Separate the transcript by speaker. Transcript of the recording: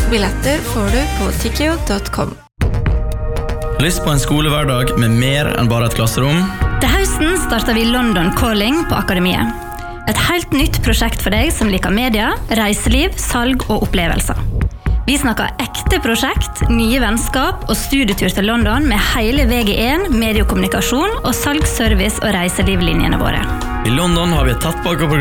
Speaker 1: Billetter får du på tickio.com.
Speaker 2: Lyst på en skolehverdag med mer enn bare et klasserom?
Speaker 3: Til høsten starter vi London Calling på Akademiet. Et helt nytt prosjekt for deg som liker media, reiseliv, salg og opplevelser. Vi snakker ekte prosjekt, nye vennskap og studietur til London med hele VG1, mediekommunikasjon og salgsservice og reiselivlinjene våre.
Speaker 2: I London har vi et tatt